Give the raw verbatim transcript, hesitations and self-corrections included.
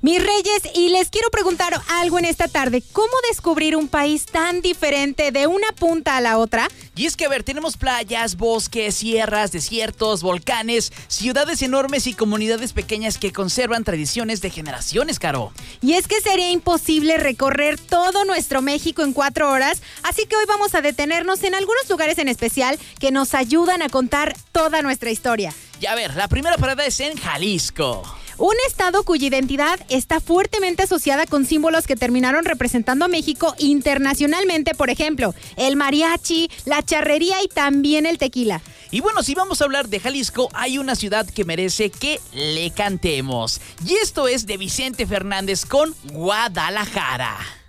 Mis reyes, y les quiero preguntar algo en esta tarde. ¿Cómo descubrir un país tan diferente de una punta a la otra? Y es que, a ver, tenemos playas, bosques, sierras, desiertos, volcanes, ciudades enormes y comunidades pequeñas que conservan tradiciones de generaciones, Caro. Y es que sería imposible recorrer todo nuestro México en cuatro horas, así que hoy vamos a detenernos en algunos lugares en especial que nos ayudan a contar toda nuestra historia. Y a ver, la primera parada es en Jalisco. Un estado cuya identidad está fuertemente asociada con símbolos que terminaron representando a México internacionalmente, por ejemplo, el mariachi, la charrería y también el tequila. Y bueno, si vamos a hablar de Jalisco, hay una ciudad que merece que le cantemos. Y esto es de Vicente Fernández con Guadalajara.